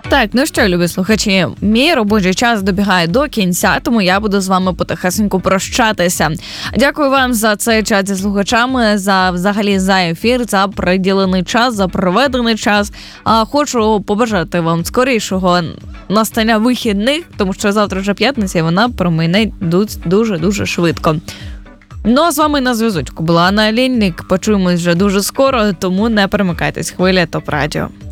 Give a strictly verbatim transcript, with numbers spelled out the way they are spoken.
Так, ну що, любі слухачі, мій робочий час добігає до кінця, тому я буду з вами потихесеньку прощатися. Дякую вам за цей чат зі слухачами, за взагалі за ефір, за приділений час, за проведений час. А хочу побажати вам скорішого настання вихідних, тому що завтра вже п'ятниця, і вона промайне дуже-дуже швидко. Ну, а з вами на зв'язочку була Анна Олійник. Почуємось вже дуже скоро, тому не перемикайтесь. Хвиля ТОП Радіо.